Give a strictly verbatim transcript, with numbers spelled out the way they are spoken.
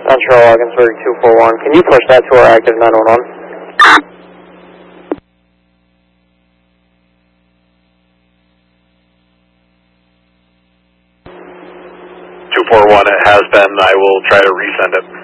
Montreal Ogdensburg two four one. Can you push that to our active nine one one? two four one, it has been. I will try to resend it.